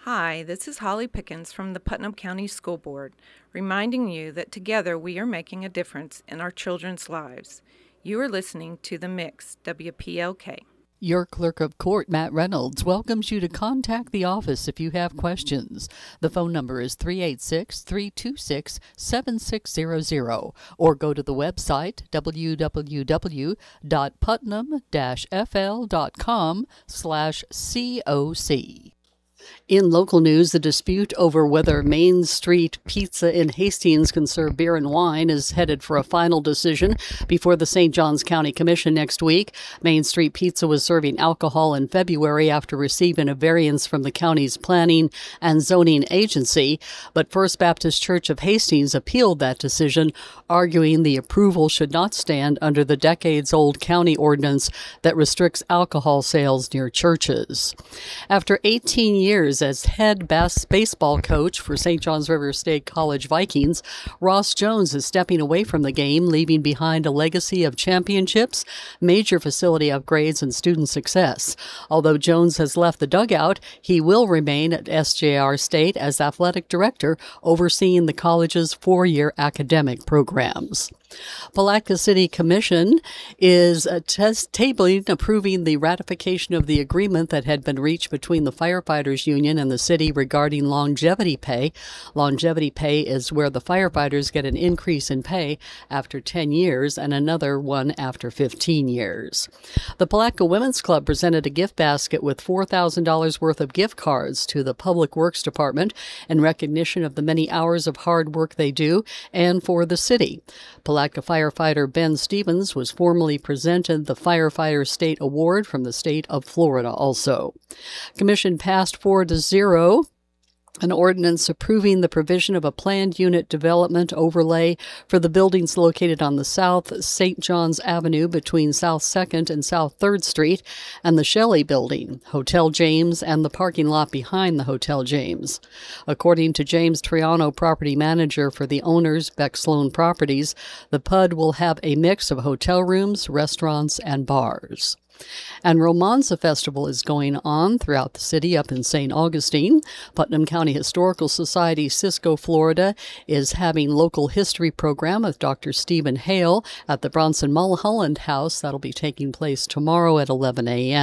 Hi, this is Holly Pickens from the Putnam County School Board, reminding you that together we are making a difference in our children's lives. You are listening to The Mix, WPLK. Your Clerk of Court, Matt Reynolds, welcomes you to contact the office if you have questions. The phone number is 386-326-7600, or go to the website www.putnam-fl.com/COC. In local news, the dispute over whether Main Street Pizza in Hastings can serve beer and wine is headed for a final decision before the St. Johns County Commission next week. Main Street Pizza was serving alcohol in February after receiving a variance from the county's planning and zoning agency, but First Baptist Church of Hastings appealed that decision, arguing the approval should not stand under the decades-old county ordinance that restricts alcohol sales near churches. After 18 years as head baseball coach for St. Johns River State College Vikings, Ross Jones is stepping away from the game, leaving behind a legacy of championships, major facility upgrades, and student success. Although Jones has left the dugout, he will remain at SJR State as athletic director, overseeing the college's 4-year academic programs. Palatka City Commission is tabling approving the ratification of the agreement that had been reached between the Firefighters Union and the city regarding longevity pay. Longevity pay is where the firefighters get an increase in pay after 10 years and another one after 15 years. The Palatka Women's Club presented a gift basket with $4,000 worth of gift cards to the Public Works Department in recognition of the many hours of hard work they do and for the city. Palatka firefighter Ben Stevens was formally presented the Firefighter State Award from the state of Florida also. Commission passed 4-0 an ordinance approving the provision of a planned unit development overlay for the buildings located on the South St. John's Avenue between South 2nd and South 3rd Street and the Shelley Building, Hotel James, and the parking lot behind the Hotel James. According to James Triano, property manager for the owners, Beck Sloan Properties, the PUD will have a mix of hotel rooms, restaurants, and bars. And Romanza Festival is going on throughout the city up in St. Augustine. Putnam County Historical Society, Cisco, Florida, is having local history program with Dr. Stephen Hale at the Bronson Mulholland House. That'll be taking place tomorrow at 11 a.m.